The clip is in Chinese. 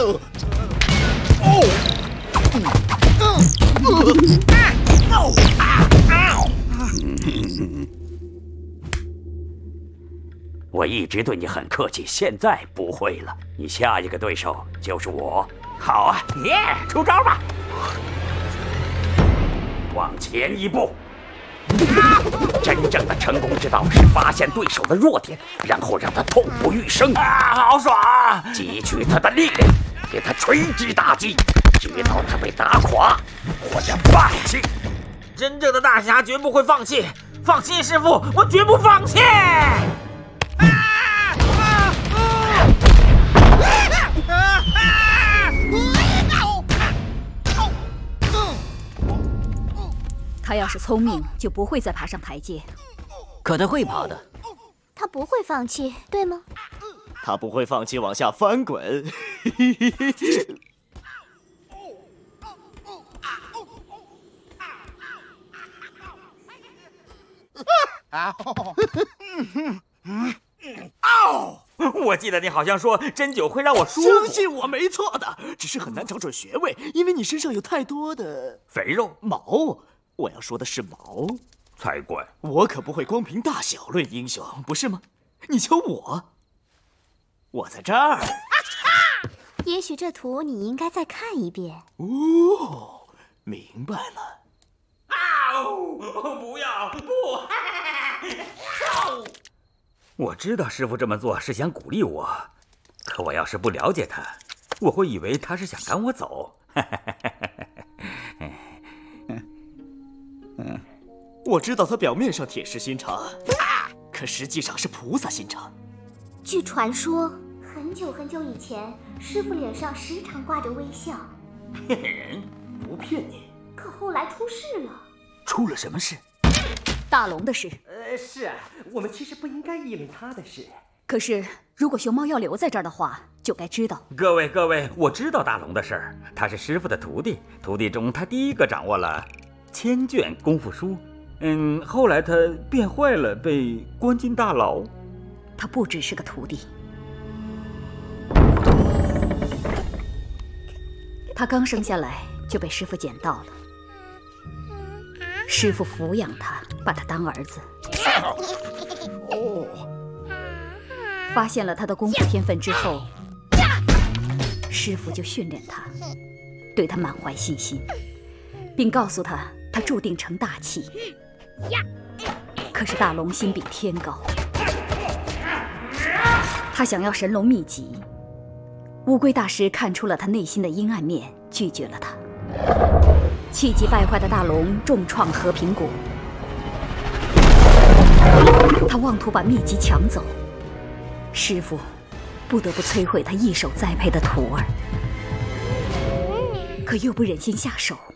我一直对你很客气，现在不会了。你下一个对手就是我。好啊，耶！出招吧！往前一步。真正的成功之道是发现对手的弱点，然后让他痛不欲生。啊，好爽啊！汲取他的力量，给他锤击打击，直到他被打垮或者放弃。 真正的大侠绝不会放弃，放心，师傅，我绝不放弃。 他要是聪明，就不会再爬上台阶。 可他会爬的。 他不会放弃，对吗？ 他不会放弃往下翻滚。 我记得你好像说针灸会让我舒服。 相信我，没错的，只是很难找准穴位，因为你身上有太多的肥肉毛。我要说的是毛才怪。 我可不会光凭大小论英雄，不是吗？你瞧我，我在这儿。 也许这图你应该再看一遍。 哦，明白了。 不要不！我知道师傅这么做是想鼓励我，可我要是不了解他，我会以为他是想赶我走。 我知道他表面上铁石心肠，可实际上是菩萨心肠。 据传说，很久很久以前，师傅脸上时常挂着微笑。 骗人， 不骗你。 可后来出事了。 出了什么事？ 大龙的事。 是啊，我们其实不应该议论他的事。 可是，如果熊猫要留在这儿的话，就该知道。 各位，我知道大龙的事儿。他是师傅的徒弟，徒弟中他第一个掌握了1000卷功夫书。后来他变坏了，被关进大牢。 他不只是个徒弟。他刚生下来就被师傅捡到了，师傅抚养他，把他当儿子。发现了他的功夫天分之后，师傅就训练他，对他满怀信心，并告诉他注定成大器。可是大龙心比天高，他想要神龙秘籍。乌龟大师看出了他内心的阴暗面，拒绝了他。气急败坏的大龙重创和平谷，他妄图把秘籍抢走，师傅不得不摧毁他一手栽培的徒儿，可又不忍心下手。